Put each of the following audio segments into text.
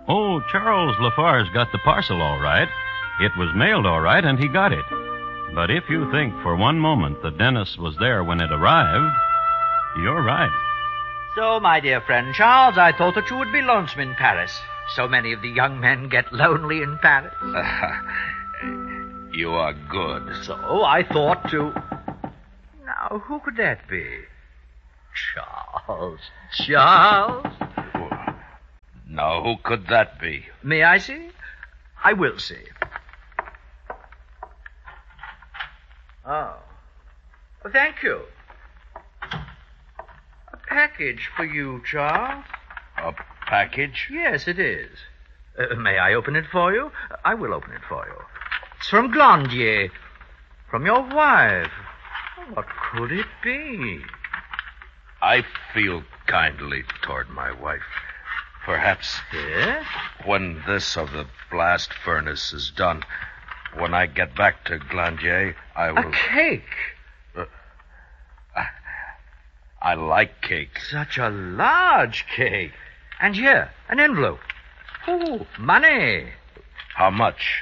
Oh, Charles Lafarge got the parcel all right. It was mailed all right, and he got it. But if you think for one moment that Dennis was there when it arrived, you're right. So, my dear friend Charles, I thought that you would be lonesome in Paris. So many of the young men get lonely in Paris. You are good. So I thought to... Now, who could that be? Charles. Charles? Now, who could that be? May I see? I will see. Oh. Well, thank you. A package for you, Charles. A package? Yes, it is. May I open it for you? I will open it for you. It's from Glandier. From your wife. What could it be? I feel kindly toward my wife. Perhaps Yes? when this of the blast furnace is done, when I get back to Glandier, I will... A cake. I like cake. Such a large cake. And here, an envelope. Oh, money. How much?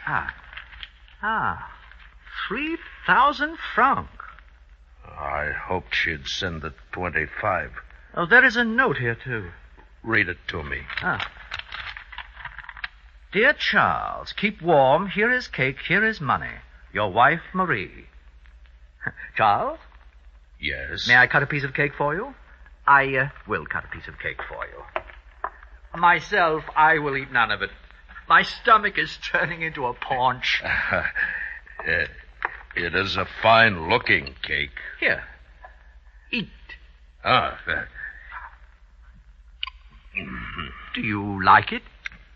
3,000 francs. I hoped she'd send the 25. Oh, there is a note here, too. Read it to me. Dear Charles, keep warm. Here is cake. Here is money. Your wife, Marie. Charles? Yes? May I cut a piece of cake for you? I will cut a piece of cake for you. Myself, I will eat none of it. My stomach is turning into a paunch. It is a fine-looking cake. Here. Eat. Do you like it?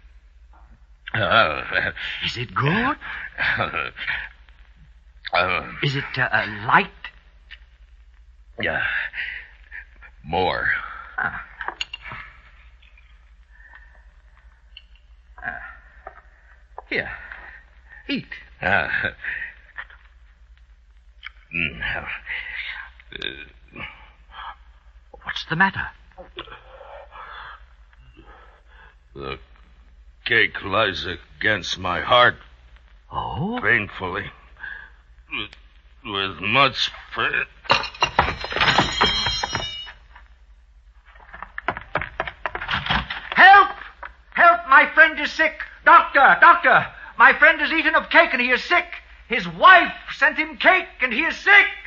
Is it good? Is it light? Yeah. More. Here. Eat. What's the matter? The cake lies against my heart. Oh? Painfully. With much... Help! Help! My friend is sick. Doctor! Doctor! My friend has eaten of cake and he is sick. His wife sent him cake and he is sick.